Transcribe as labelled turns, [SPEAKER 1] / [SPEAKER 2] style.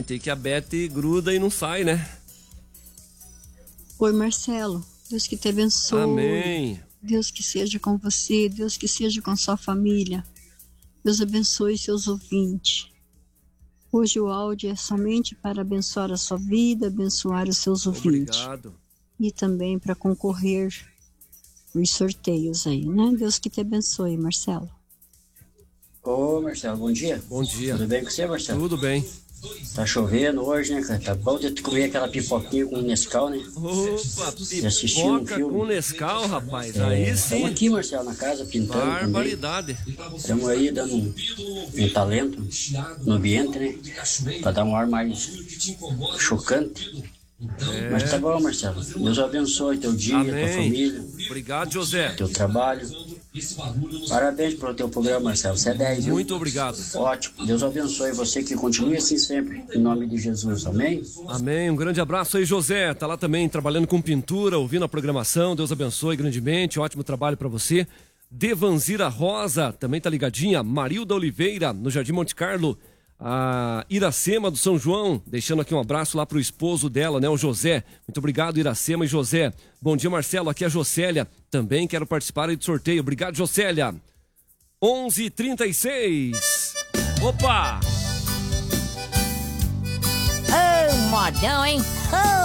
[SPEAKER 1] Comentei que a Beth gruda e não sai, né?
[SPEAKER 2] Oi, Marcelo. Deus que te abençoe.
[SPEAKER 1] Amém.
[SPEAKER 2] Deus que seja com você. Deus que seja com sua família. Deus abençoe seus ouvintes. Hoje o áudio é somente para abençoar a sua vida, abençoar os seus ouvintes.
[SPEAKER 1] Obrigado.
[SPEAKER 2] E também para concorrer nos sorteios aí, né? Deus que te abençoe, Marcelo.
[SPEAKER 3] Ô, Marcelo, bom dia.
[SPEAKER 1] Bom dia.
[SPEAKER 3] Tudo bem com você, Marcelo?
[SPEAKER 1] Tudo bem.
[SPEAKER 3] Tá chovendo hoje, né, cara? Tá bom de comer aquela pipoquinha com Nescau, né?
[SPEAKER 1] Opa,
[SPEAKER 3] assistir um
[SPEAKER 1] pipoca
[SPEAKER 3] filme.
[SPEAKER 1] com Nescau, rapaz. Aí sim.
[SPEAKER 3] Estamos aqui, Marcelo, na casa, pintando
[SPEAKER 1] Barbaridade.
[SPEAKER 3] Estamos aí dando um talento no ambiente, né? Pra dar um ar mais chocante. Mas tá bom, Marcelo. Deus abençoe teu dia, tua família.
[SPEAKER 1] Obrigado, José.
[SPEAKER 3] Teu trabalho. Parabéns pelo teu programa, Marcelo. Você é 10, viu?
[SPEAKER 1] Muito obrigado.
[SPEAKER 3] Ótimo. Deus abençoe você, que continue assim sempre. Em nome de Jesus. Amém?
[SPEAKER 1] Amém. Um grande abraço aí, José. Tá lá também trabalhando com pintura, ouvindo a programação. Deus abençoe grandemente. Ótimo trabalho para você. Devanzira Rosa também tá ligadinha. Marilda Oliveira, no Jardim Monte Carlo. A Iracema do São João, deixando aqui um abraço lá pro esposo dela, né, o José. Muito obrigado, Iracema e José. Bom dia, Marcelo, aqui é a Jocélia. Também quero participar aí do sorteio. Obrigado, Jocélia. 11h36. Opa!
[SPEAKER 4] Ô, modão, hein?